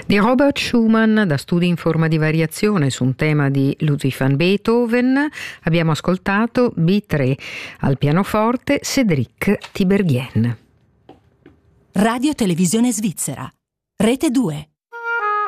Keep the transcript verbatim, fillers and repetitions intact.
Di Robert Schumann, da Studi in forma di variazione su un tema di Ludwig van Beethoven, abbiamo ascoltato B tre, al pianoforte Cédric Tiberghien. Radio Televisione Svizzera, Rete due.